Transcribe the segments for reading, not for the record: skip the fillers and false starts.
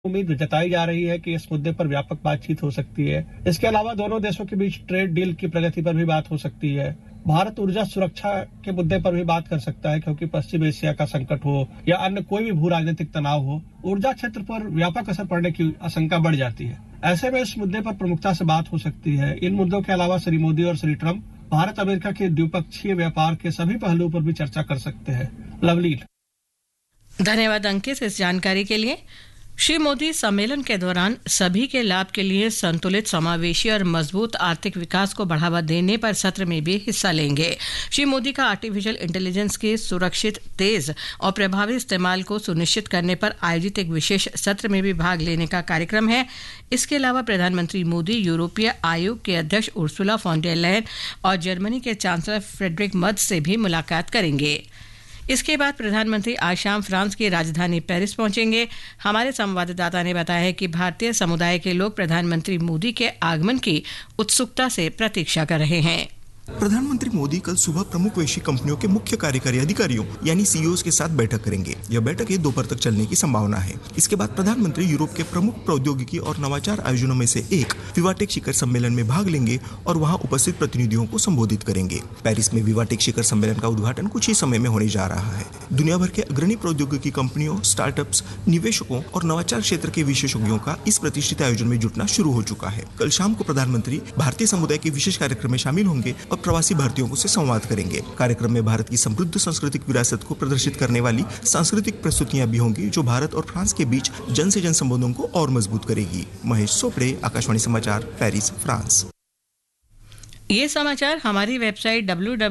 उम्मीद जताई जा रही है कि इस मुद्दे पर व्यापक बातचीत हो सकती है। इसके अलावा दोनों देशों के बीच ट्रेड डील की प्रगति पर भी बात हो सकती है। भारत ऊर्जा सुरक्षा के मुद्दे पर भी बात कर सकता है, क्योंकि पश्चिम एशिया का संकट हो या अन्य कोई भी भू राजनीतिक तनाव हो, ऊर्जा क्षेत्र पर व्यापक असर पड़ने की आशंका बढ़ जाती है। ऐसे में इस मुद्दे पर प्रमुखता से बात हो सकती है। इन मुद्दों के अलावा श्री मोदी और श्री ट्रंप भारत अमेरिका के द्विपक्षीय व्यापार के सभी पहलुओं पर भी चर्चा कर सकते हैं। लवली। धन्यवाद अंकित इस जानकारी के लिए। श्री मोदी सम्मेलन के दौरान सभी के लाभ के लिए संतुलित, समावेशी और मजबूत आर्थिक विकास को बढ़ावा देने पर सत्र में भी हिस्सा लेंगे। श्री मोदी का आर्टिफिशियल इंटेलिजेंस के सुरक्षित, तेज और प्रभावी इस्तेमाल को सुनिश्चित करने पर आयोजित एक विशेष सत्र में भी भाग लेने का कार्यक्रम है। इसके अलावा प्रधानमंत्री मोदी यूरोपीय आयोग के अध्यक्ष उर्सुला फॉन डेर लेयन और जर्मनी के चांसलर फ्रेडरिक मर्ज से भी मुलाकात करेंगे। इसके बाद प्रधानमंत्री आज शाम फ्रांस की राजधानी पेरिस पहुंचेंगे। हमारे संवाददाता ने बताया है कि भारतीय समुदाय के लोग प्रधानमंत्री मोदी के आगमन की उत्सुकता से प्रतीक्षा कर रहे हैं। प्रधानमंत्री मोदी कल सुबह प्रमुख वैश्विक कंपनियों के मुख्य कार्यकारी अधिकारियों यानी सीईओज के साथ बैठक करेंगे। यह बैठक दोपहर तक चलने की संभावना है। इसके बाद प्रधानमंत्री यूरोप के प्रमुख प्रौद्योगिकी और नवाचार आयोजनों में से एक विवाटेक शिखर सम्मेलन में भाग लेंगे और वहां उपस्थित प्रतिनिधियों को संबोधित करेंगे। पेरिस में विवाटेक शिखर सम्मेलन का उद्घाटन कुछ ही समय में होने जा रहा है। दुनिया भर के अग्रणी प्रौद्योगिकी कंपनियों, स्टार्टअप्स, निवेशकों और नवाचार क्षेत्र के विशेषज्ञों का इस प्रतिष्ठित आयोजन में जुटना शुरू हो चुका है। कल शाम को प्रधानमंत्री भारतीय समुदाय के विशेष कार्यक्रम में शामिल होंगे और प्रवासी भारतीयों से संवाद करेंगे। कार्यक्रम में भारत की समृद्ध सांस्कृतिक विरासत को प्रदर्शित करने वाली सांस्कृतिक प्रस्तुतियां भी होंगी, जो भारत और फ्रांस के बीच जन से जन संबंधों को और मजबूत करेगी। महेश सोपड़े, आकाशवाणी समाचार, पेरिस, फ्रांस। ये समाचार हमारी वेबसाइट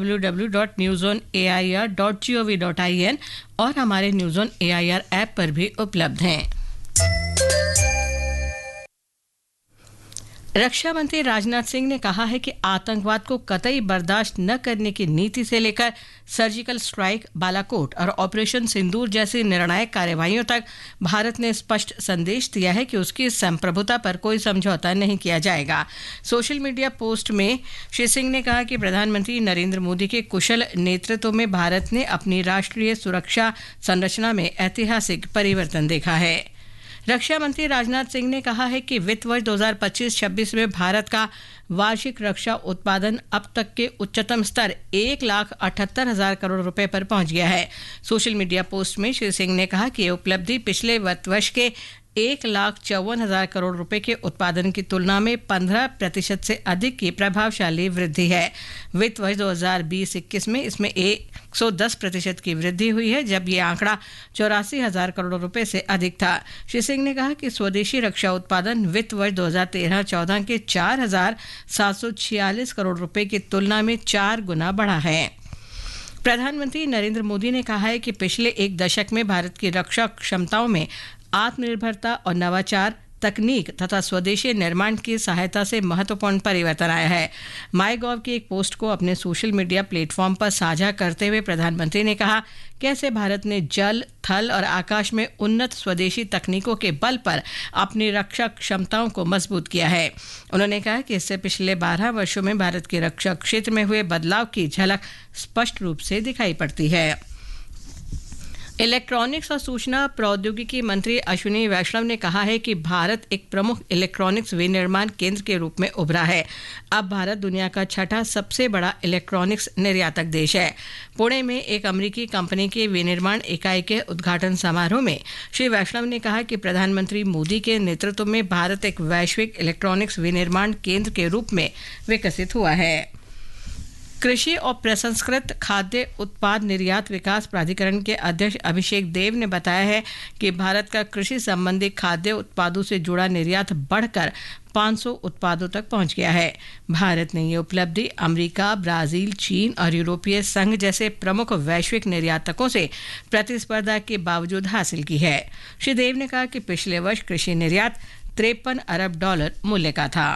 www.newzoneair.gov.in और हमारे न्यूज़ ऑन एआईआर ऐप पर भी उपलब्ध हैं। रक्षा मंत्री राजनाथ सिंह ने कहा है कि आतंकवाद को कतई बर्दाश्त न करने की नीति से लेकर सर्जिकल स्ट्राइक, बालाकोट और ऑपरेशन सिंदूर जैसी निर्णायक कार्यवाहियों तक भारत ने स्पष्ट संदेश दिया है कि उसकी संप्रभुता पर कोई समझौता नहीं किया जाएगा। सोशल मीडिया पोस्ट में श्री सिंह ने कहा कि प्रधानमंत्री नरेंद्र मोदी के कुशल नेतृत्व में भारत ने अपनी राष्ट्रीय सुरक्षा संरचना में ऐतिहासिक परिवर्तन देखा है। रक्षा मंत्री राजनाथ सिंह ने कहा है कि वित्त वर्ष 2025-26 में भारत का वार्षिक रक्षा उत्पादन अब तक के उच्चतम स्तर 1,78,000 करोड़ रुपए पर पहुंच गया है। सोशल मीडिया पोस्ट में श्री सिंह ने कहा कि यह उपलब्धि पिछले वित्त वर्ष के 1,54,000 करोड़ रुपए के उत्पादन की तुलना में 15% से अधिक की प्रभावशाली वृद्धि है। वित्त वर्ष 2020-21 में इसमें 110% की वृद्धि हुई है, जब यह आंकड़ा 84,000 करोड़ रुपए से अधिक था। श्री सिंह ने कहा कि स्वदेशी रक्षा उत्पादन वित्त वर्ष 2013-14 के 4,746 करोड़ रुपए की तुलना में 4 गुना बढ़ा है। प्रधानमंत्री नरेंद्र मोदी ने कहा है कि पिछले एक दशक में भारत की रक्षा क्षमताओं में आत्मनिर्भरता और नवाचार, तकनीक तथा स्वदेशी निर्माण की सहायता से महत्वपूर्ण परिवर्तन आया है। माईगॉव की एक पोस्ट को अपने सोशल मीडिया प्लेटफॉर्म पर साझा करते हुए प्रधानमंत्री ने कहा कि ऐसे भारत ने जल, थल और आकाश में उन्नत स्वदेशी तकनीकों के बल पर अपनी रक्षा क्षमताओं को मजबूत किया है। उन्होंने कहा कि इससे पिछले 12 वर्षों में भारत के रक्षा क्षेत्र में हुए बदलाव की झलक स्पष्ट रूप से दिखाई पड़ती है। इलेक्ट्रॉनिक्स और सूचना प्रौद्योगिकी मंत्री अश्विनी वैष्णव ने कहा है कि भारत एक प्रमुख इलेक्ट्रॉनिक्स विनिर्माण केंद्र के रूप में उभरा है। अब भारत दुनिया का छठा सबसे बड़ा इलेक्ट्रॉनिक्स निर्यातक देश है। पुणे में एक अमेरिकी कंपनी के विनिर्माण इकाई के उद्घाटन समारोह में श्री वैष्णव ने कहा कि प्रधानमंत्री मोदी के नेतृत्व में भारत एक वैश्विक इलेक्ट्रॉनिक्स विनिर्माण केंद्र के रूप में विकसित हुआ है। कृषि और प्रसंस्कृत खाद्य उत्पाद निर्यात विकास प्राधिकरण के अध्यक्ष अभिषेक देव ने बताया है कि भारत का कृषि संबंधी खाद्य उत्पादों से जुड़ा निर्यात बढ़कर 500 उत्पादों तक पहुंच गया है। भारत ने ये उपलब्धि अमेरिका, ब्राजील, चीन और यूरोपीय संघ जैसे प्रमुख वैश्विक निर्यातकों से प्रतिस्पर्धा के बावजूद हासिल की है। श्री देव ने कहा कि पिछले वर्ष कृषि निर्यात $53 अरब मूल्य का था।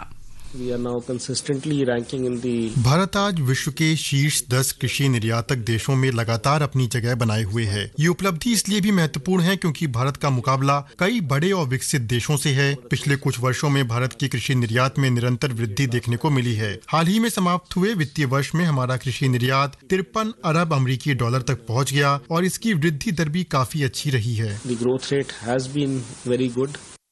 भारत आज विश्व के शीर्ष 10 कृषि निर्यातक देशों में लगातार अपनी जगह बनाए हुए है। ये उपलब्धि इसलिए भी महत्वपूर्ण है क्योंकि भारत का मुकाबला कई बड़े और विकसित देशों से है। पिछले कुछ वर्षों में भारत की कृषि निर्यात में निरंतर वृद्धि देखने को मिली है। हाल ही में समाप्त हुए वित्तीय वर्ष में हमारा कृषि निर्यात $53 अरब अमेरिकी डॉलर तक पहुँच गया और इसकी वृद्धि दर भी काफी अच्छी रही है। The growth rate has been very good.